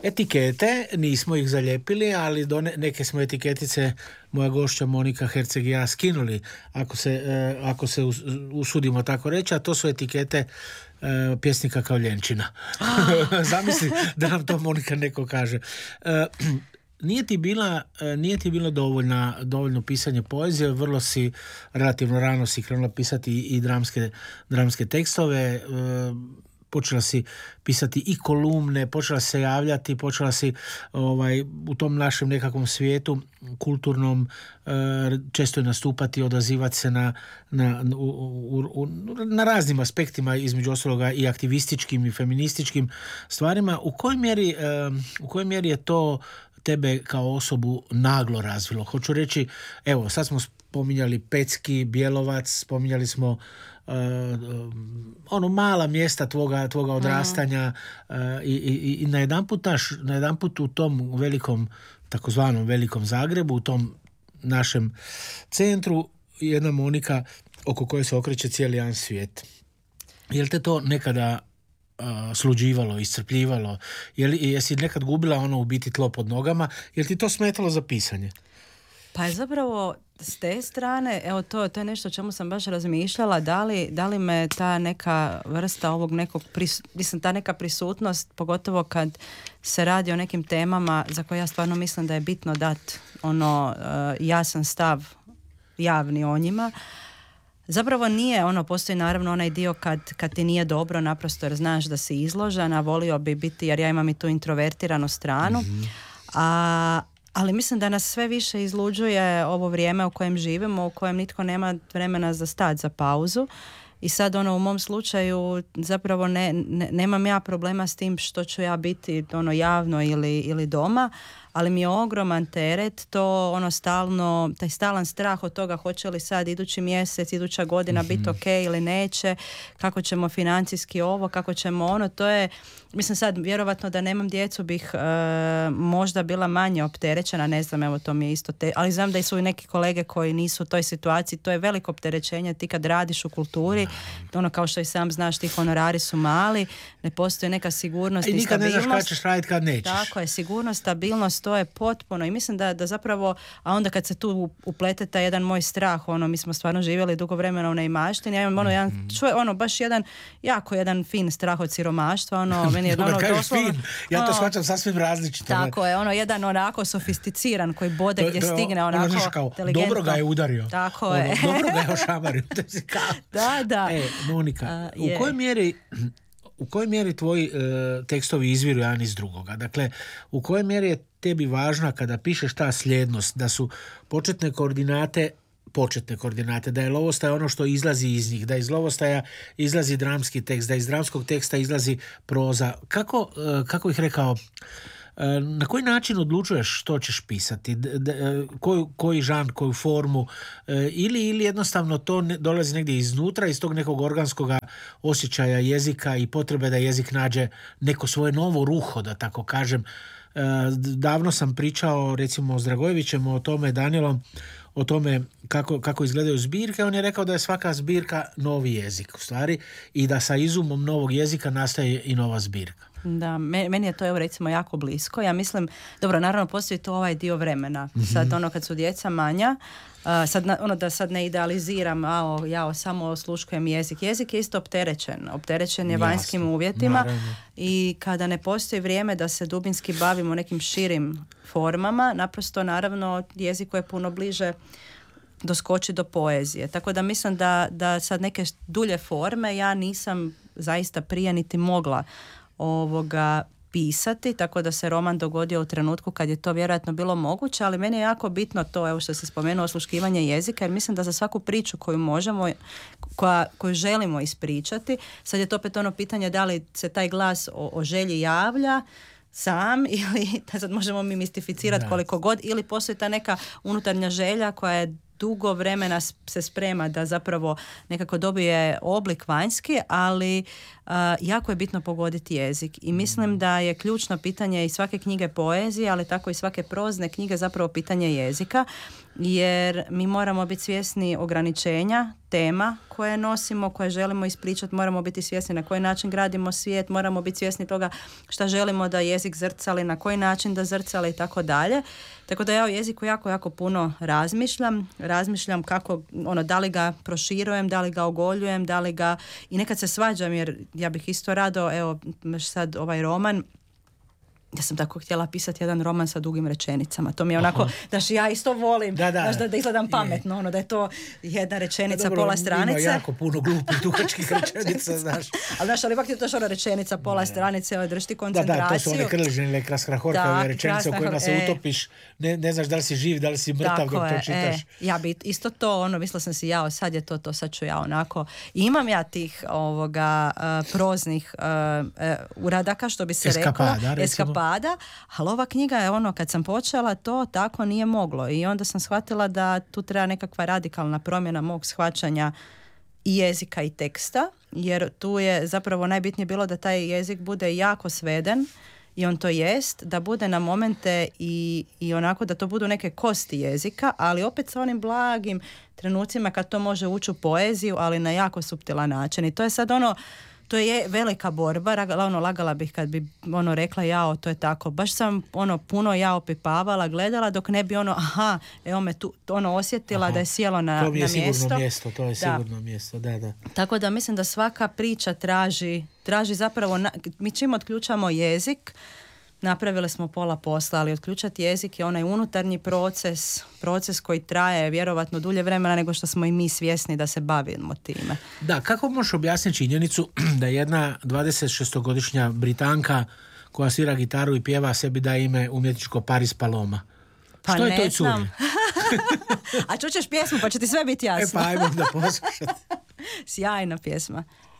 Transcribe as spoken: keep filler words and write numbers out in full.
Etikete, nismo ih zalijepili, ali do ne, neke smo etiketice moja gošća Monika Herceg i ja skinuli, ako se, eh, ako se us, usudimo tako reći, a to su etikete eh, pjesnika Kavljenčina. Zamisli da nam to Monika neko kaže. Eh, Nije ti, bila, nije ti bilo dovoljna, dovoljno pisanje poezije, vrlo si, relativno rano si krenula pisati i dramske, dramske tekstove, počela si pisati i kolumne, počela se javljati, počela si ovaj, u tom našem nekakvom svijetu kulturnom često je nastupati, odazivati se na, na, u, u, na raznim aspektima, između ostaloga i aktivističkim i feminističkim stvarima. U kojoj mjeri, u kojoj mjeri je to tebe kao osobu naglo razvilo? Hoću reći, evo, sad smo spominjali Pecki, Bjelovac, spominjali smo uh, ono mala mjesta tvoga, tvoga odrastanja uh, i, i, i najedanput, naš, najedanput u tom velikom, takozvanom velikom Zagrebu, u tom našem centru, jedna Monika oko koje se okreće cijeli jedan svijet. Je li te to nekada Uh, sluđivalo, iscrpljivalo? Je li, jesi nekad gubila ono u biti tlo pod nogama? Je li ti to smetalo za pisanje? Pa je zapravo s te strane, evo to, to je nešto o čemu sam baš razmišljala, da li, da li me ta neka vrsta ovog nekog, pris, mislim, ta neka prisutnost, pogotovo kad se radi o nekim temama za koje ja stvarno mislim da je bitno dati ono uh, jasan stav javni o njima. Zapravo nije, ono, postoji naravno onaj dio kad, kad ti nije dobro, naprosto jer znaš da si izložen, a volio bi biti, jer ja imam i tu introvertiranu stranu, mm-hmm. a, ali mislim da nas sve više izluđuje ovo vrijeme u kojem živimo, u kojem nitko nema vremena za stat, za pauzu. I sad ono u mom slučaju zapravo ne, ne, nemam ja problema s tim što ću ja biti ono javno ili, ili doma, ali mi je ogroman teret to ono stalno, taj stalan strah od toga hoće li sad idući mjesec, iduća godina mm-hmm. biti ok ili neće, kako ćemo financijski ovo, kako ćemo ono, to je, mislim sad vjerovatno da nemam djecu bih e, možda bila manje opterećena, ne znam, evo to mi je isto te, ali znam da su i neki kolege koji nisu u toj situaciji, to je veliko opterećenje, ti kad radiš u kulturi, ono kao što i sam znaš, ti honorari su mali, ne postoji neka sigurnost i, i nikad stabilnost. Ne znaš kad ćeš raditi, kad nećeš. Tako je, sigurnost, stabilnost, to je potpuno i mislim da, da zapravo, a onda kad se tu uplete taj jedan moj strah, ono, mi smo stvarno živjeli dugo vremena u neimaštini, ja imam ono, jedan, čuj, ono, baš jedan, jako jedan fin strah od siromaštva, ono, meni je ono, doslovno, fin, ja to ono, shvaćam sasvim različito. Tako je, ono, jedan onako sofisticiran koji bode to, gdje to, stigne, onako, ono, kao, dobro ga je udario. Tako ono, je. Dobro ga je ošamario. Da, da. E, Monika, uh, u kojoj mjeri u kojoj mjeri tvoji uh, tekstovi izviru jedan iz drugoga? Dakle, u kojoj mjeri je tebi važna kada pišeš ta slijednost, da su početne koordinate početne koordinate, da je lovostaj ono što izlazi iz njih, da iz lovostaja izlazi dramski tekst, da iz dramskog teksta izlazi proza. Kako, uh, kako ih rekao, na koji način odlučuješ što ćeš pisati, koju, koji žanr, koju formu, ili, ili jednostavno to ne, dolazi negdje iznutra, iz tog nekog organskog osjećaja jezika i potrebe da jezik nađe neko svoje novo ruho, da tako kažem. Davno sam pričao recimo s Dragojevićem o tome, Danielom, o tome kako, kako izgledaju zbirke. On je rekao da je svaka zbirka novi jezik u stvari i da sa izumom novog jezika nastaje i nova zbirka. Da, meni je to evo recimo jako blisko. Ja mislim, dobro, naravno postoji to ovaj dio vremena. Mm-hmm. Sad ono kad su djeca manja, uh, sad na, ono da sad ne idealiziram, a ja samo osluškujem jezik. Jezik je isto opterećen. Opterećen je Jasne. vanjskim uvjetima naravno. I kada ne postoji vrijeme da se dubinski bavimo nekim širim formama, naprosto naravno jeziku je puno bliže doskoči do poezije. Tako da mislim da, da sad neke dulje forme ja nisam zaista prije niti mogla ovoga pisati, tako da se roman dogodio u trenutku kad je to vjerojatno bilo moguće, ali meni je jako bitno to, evo što se spomenuo, osluškivanje jezika, jer mislim da za svaku priču koju možemo, koja, koju želimo ispričati, sad je to opet ono pitanje da li se taj glas o, o želji javlja sam ili da sad možemo mi mistificirati koliko god, ili postoji ta neka unutarnja želja koja je dugo vremena se sprema da zapravo nekako dobije oblik vanjski, ali uh, jako je bitno pogoditi jezik. I mislim da je ključno pitanje i svake knjige poezije, ali tako i svake prozne knjige zapravo pitanje jezika. jer mi moramo biti svjesni ograničenja, tema koje nosimo, koje želimo ispričati, moramo biti svjesni na koji način gradimo svijet, moramo biti svjesni toga šta želimo da jezik zrcali, na koji način da zrcali i tako dalje. Tako da ja o jeziku jako, jako puno razmišljam. Razmišljam kako, ono, da li ga proširujem, da li ga ogoljujem, da li ga... I nekad se svađam, jer ja bih isto rado, evo, sad ovaj roman, ja sam tako htjela pisati jedan roman sa dugim rečenicama. To mi je onako, daš, ja isto volim, da, da, daš, da, da izgledam pametno, ono, da je to jedna rečenica, dobro, pola stranice. Ima jako puno glupih dugačkih rečenica, znaš. Ali znaš, ali ipak ti je to što ono rečenica, pola ne. stranice, ovaj, drži ti koncentraciju. Da, da, to su one krližne ili kraskrahorkave rečenice u kojima se e, utopiš, ne, ne znaš da li si živ, da li si mrtav dok to čitaš. E, ja bi isto to, ono, mislila sam si, jao, sad je to, to sad ću ja onako. I imam ja tih ovoga uh, proznih uh, uh, uradaka, što bi se Eskapada, reklo. Eskapada. Ali ova knjiga je ono, kad sam počela, to tako nije moglo i onda sam shvatila da tu treba nekakva radikalna promjena mog shvaćanja i jezika i teksta, jer tu je zapravo najbitnije bilo da taj jezik bude jako sveden i on to jest, da bude na momente i, i onako da to budu neke kosti jezika, ali opet sa onim blagim trenucima kad to može ući u poeziju, ali na jako suptilan način. I to je sad ono, to je velika borba, ono, lagala bih kad bi ono rekla jao, to je tako. Baš sam ono puno ja opipavala, gledala dok ne bi ono, aha, evo me tu ono osjetila, aha, da je sjelo na, na mjesto. To je sigurno mjesto, to je da. sigurno mjesto, da, da. Tako da mislim da svaka priča traži, traži zapravo, na, mi čim otključamo jezik, napravili smo pola posla, ali otključati jezik je onaj unutarnji proces, proces koji traje vjerovatno dulje vremena nego što smo i mi svjesni da se bavimo time. Da, kako možeš objasniti činjenicu da jedna dvadesetšestogodišnja Britanka koja svira gitaru i pjeva sebi da ime umjetničko Paris Paloma? Pa što ne je toj curi? A čućeš pjesmu pa će ti sve biti jasno. E pa ajmo da poslušati. Sjajna pjesma.